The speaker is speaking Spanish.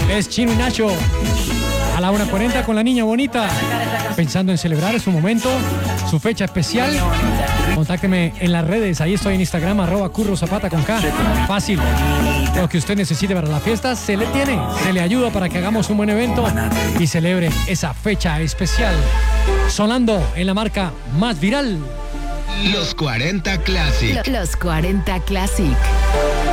Es Chino y Nacho. A la 1:40 con la niña bonita. Pensando en celebrar su momento, su fecha especial. Contácteme en las redes. Ahí estoy en Instagram, @currozapata con K. Fácil. Lo que usted necesite para la fiesta, se le tiene. Se le ayuda para que hagamos un buen evento y celebre esa fecha especial. Sonando en la marca más viral. Los 40 Classic. Los 40 Classic.